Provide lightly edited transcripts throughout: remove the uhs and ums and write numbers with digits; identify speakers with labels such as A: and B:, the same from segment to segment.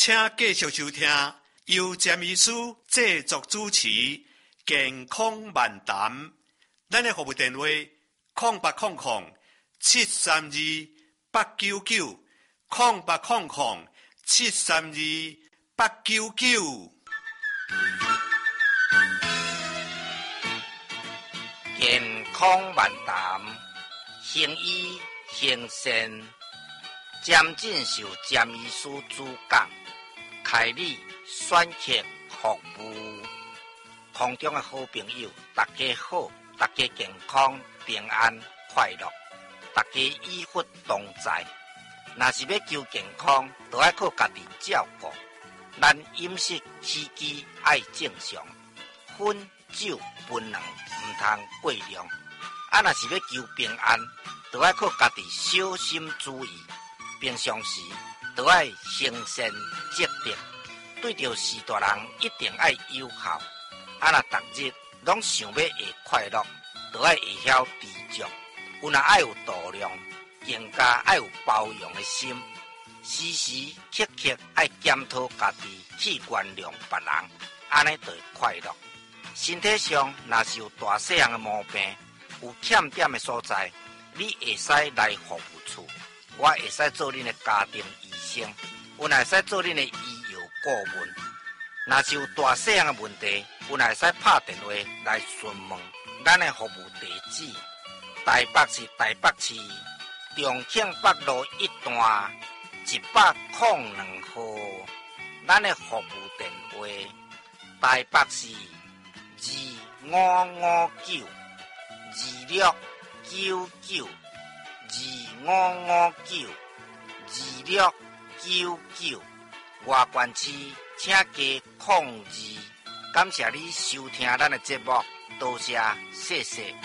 A: 请继续收听由詹医师制作主持健康漫谈。咱的服务电话0800-732-899，0800-732-899。
B: 健康漫谈，行医行善，渐进受詹医师主讲，开立选择服务。空中的好朋友，大家好，大家健康平安快乐，大家医福同在。若是要求健康，就要靠家己照顾。咱饮食起居爱正常，烟酒槟榔唔通过量。若是要求平安，就要靠家己小心注意。平常时就要行善积德，对着士大人一定要友好。若逐日拢想要会快乐，就要会晓知足。有若爱有度量，更加爱有包容的心。时时刻刻爱检讨家己，去原谅别人，安尼就会快乐。身体上若是有大细项的毛病，有欠点的所在，你会使来服务处，我会使做恁的家庭医生，有会使做恁的医药顾问。若是有大细项的问题，有会使拍电话来询问。咱的服务地址：台北市台北市重庆北路1段102号。咱的服务电话：台北市2559255925592699。外县市请加02。感谢你收听咱的节目，多谢，谢谢。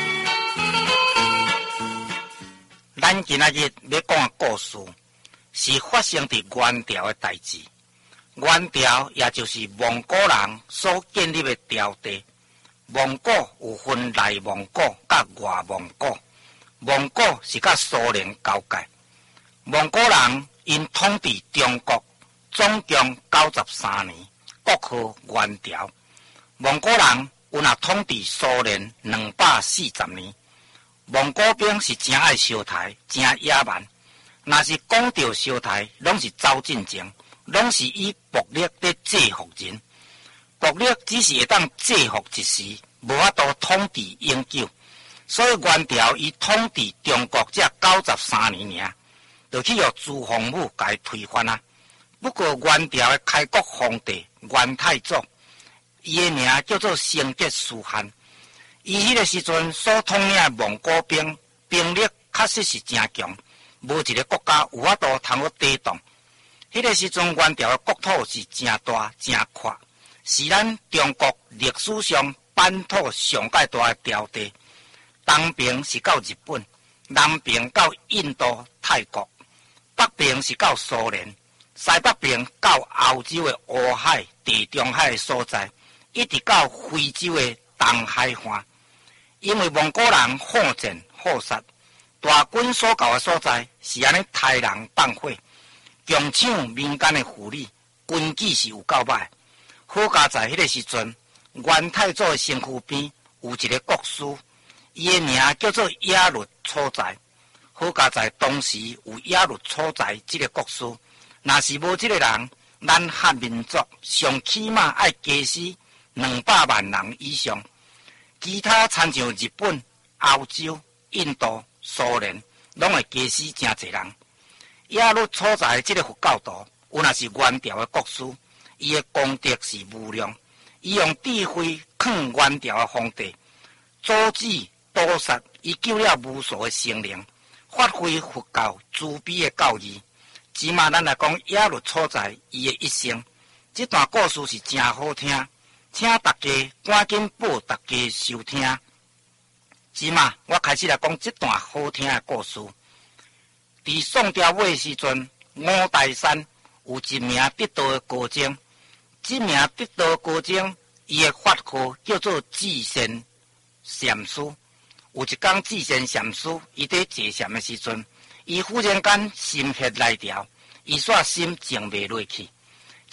B: 咱今仔日要讲的故事，是发生在元朝的代志。元朝也就是蒙古人所建立的朝廷。蒙古有分内蒙古甲外蒙古，蒙古是甲苏联交界。蒙古人因统治中国总共93年，国号元朝。蒙古人有若统治苏联240年。蒙古兵是真爱烧台，真野蛮。若是讲到烧台，拢是走进前，拢是以暴力在制服人。暴力只是会当制服一时，无法度统治永久。所以元朝伊统治中国才93年尔，就去由朱洪武甲伊推翻啊。不过元朝的开国皇帝元太祖，伊的名叫做成吉思汗。伊迄个时阵所统领的蒙古兵力确实是真强，无一个国家有法度通去抵挡。迄个时阵元朝的国土是真大真阔，是咱中国历史上版图上界大的朝地。东边是到日本，南边到印度、泰国，北边是到苏联，西北边到欧洲的乌海、地中海的所在，一直到非洲的东海岸。因为蒙古人好战好杀，大军所到的所在是安尼杀人放火，强抢民间的福利，军纪是有够歹。好佳在迄个时阵，元太祖的身躯边有一个国师，伊的名叫做耶律楚材。好佳在当时有耶律楚材这个国师，若是无这个人，咱汉民族上起码爱加死200万人以上。其他参像日本、欧洲、印度、苏联，拢会加死真侪人。耶律楚材这个佛教徒，有若是元朝的国师，伊的功德是无量。伊用智慧抗元朝的皇帝，阻止屠杀，伊救了无数的生灵，发挥佛教慈悲的教义。即马咱来讲耶律楚材伊的一生，这段故事是真好听。请大家赶紧报大家收听。即马我开始来讲这段好听的故事。伫宋朝尾的时阵，五台山有一名得道的高僧。这名得道的高僧，伊的法号叫做智贤禅师。有一天，智贤禅师伊在坐禅的时阵，伊忽然间心血来潮，伊煞心静袂落去。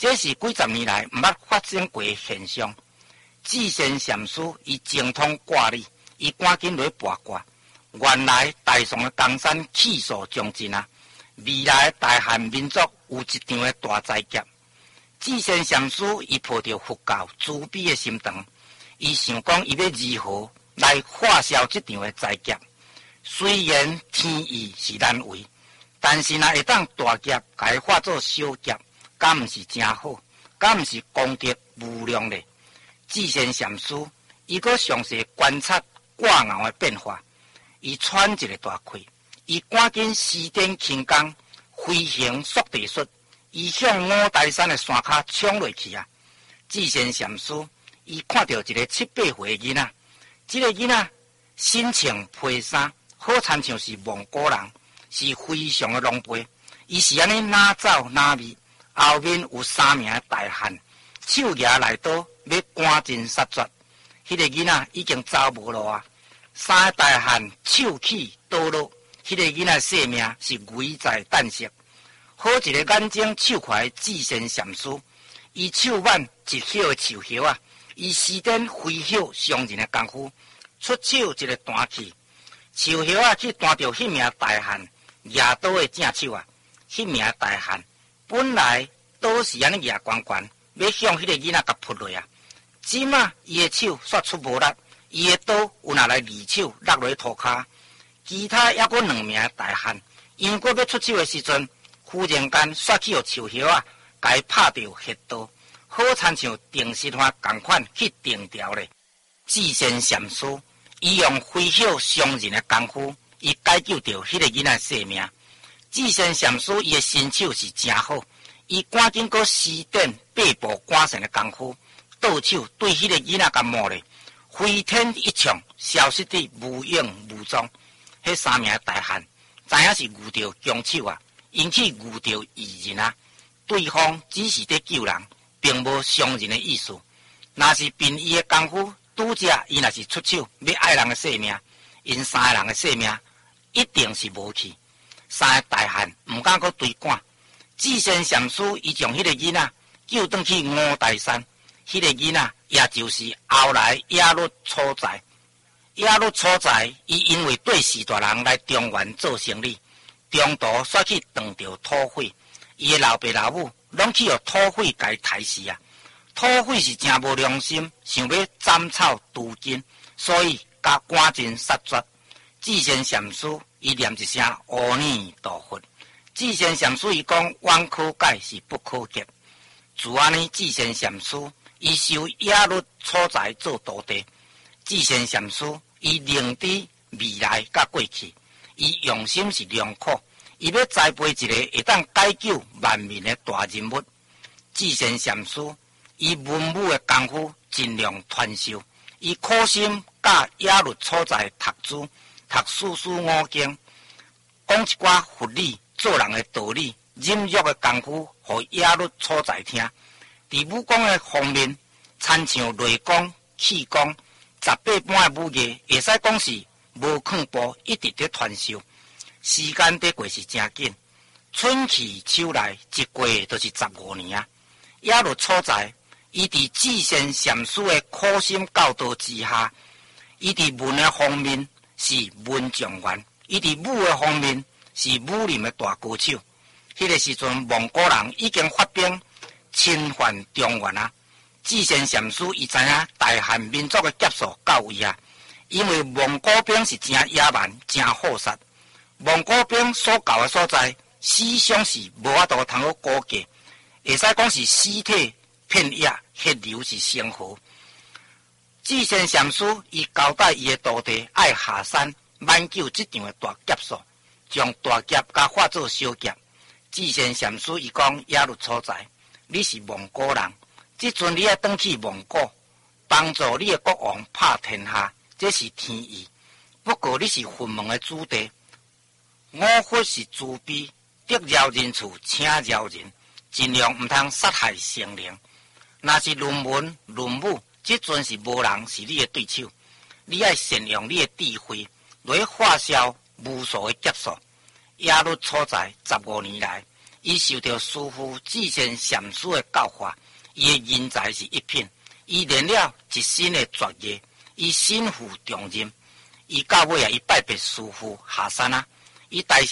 B: 这是几十年来毋捌发生过的现象。智仙禅师伊精通卦理，伊赶紧来卜卦。原来大宋的江山气数将尽啊！未来大汉民族有一场的大灾劫。智仙禅师伊抱着佛教慈悲的心肠，伊想讲伊要如何来化消这场的灾劫。虽然天意是难为，但是若会当大劫改化作小劫，敢毋是真好？敢毋是功德无量呢？智仙禅师伊阁详细观察卦爻的变化，伊喘一个大气，伊赶紧施展轻功，飞行速地术，伊向五台山的山骹冲落去啊！智仙禅师伊看到一个7、8岁的囡仔，这个囡仔身穿披衫，好亲像是蒙古人，是非常的狼狽。伊是安尼哪走哪避，后面有3名大汉，手举来刀要赶尽杀绝。迄个囡仔已经走无路啊！3个大汉手起刀落，迄个囡仔性命是危在旦夕。好一个眼睛手快智仙禅师，伊手挽一叶的树叶啊，伊施展飞鹤伤人的功夫，出手一个弹起，树叶啊去弹着迄名大汉举刀的正手啊！迄名大汉本来刀是安尼举悬悬，要向迄个囡仔甲扑落啊！即马伊的手煞出无力，伊的刀有拿来离手落落涂骹。其他还阁2名大汉，因阁要出手的时阵，忽然间刷起互树叶啊，甲伊拍着血刀，好亲像定时花共款去定调咧。智仙禅师伊用飞鹤伤人的功夫，伊解救着迄个囡仔性命。智仙禅师伊的身手是真好，伊赶紧阁施展8步赶神的功夫，倒手对迄个囡仔甲摸咧，飞天一冲，消失得无影无踪。迄3名大汉知影是遇到凶手啊，因去遇到异人啊。对方只是在救人，并无伤人的意思。若是凭伊的功夫，拄则伊若是出手要爱人的性命，因3个人的性命一定是无去。3个大汉毋敢阁追赶。智仙禅师伊将迄个囡仔救转去五台山，迄个囡仔也就是后来耶律楚材。耶律楚材伊因为对士大人来中原做生意，中途煞去撞着土匪，伊的老爸老母拢去互土匪甲伊杀死啊！土匪是真无良心，想要斩草除根，所以甲赶尽杀绝。智仙禅师伊念一声阿弥陀佛。智仙禅师伊讲弯可解是不可结。自安尼，智仙禅师伊收耶律楚材做徒弟。智仙禅师伊认知未来甲过去，伊用心是良苦，伊要栽培一个会当解救万民的大人物。智仙禅师伊文武的功夫尽量传授，伊苦心教耶律楚材读书，读四书五经，讲一寡佛理、做人的道理、忍辱的功夫，互耶律楚材听。伫武功的方面，参像内功、气功。18般的武艺，会使讲是无抗步，一直在传授。时间在过是真紧，春去秋来，一过就是15年啊！耶律楚材，伊伫智仙禅师的苦心教导之下，伊伫文的方面是文状元，伊伫武的方面是武林的大高手。迄个时阵，蒙古人已经发兵侵犯中原啊！智仙禅师伊知影大汉民族的劫数到位啊，因为蒙古兵是真野蛮、真好杀。蒙古兵所到的所在，死伤是无法度通好估计，会使讲是尸体遍野，血流是成河。智仙禅师伊交代伊的徒弟爱下山挽救这场的大劫数，将大劫甲化作小劫。智仙禅师伊讲耶律楚材，你是蒙古人。即阵你要转去蒙古，帮助你的国王拍天下，这是天意。不过你是佛门的子弟，我佛是慈悲，得饶人处请饶人，尽量唔通杀害生灵。若是论文论武，即阵是无人是你的对手。你要善用你的智慧来化消无数的劫数。耶律楚材15年来， 伊受到师父智贤禅师的教化，伊的人才是一品。伊练了一身的绝艺，伊身负重任。伊到尾伊拜别师父下山啊，伊大